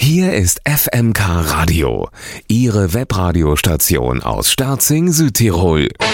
Hier ist FMK Radio, Ihre Webradiostation aus Sterzing, Südtirol.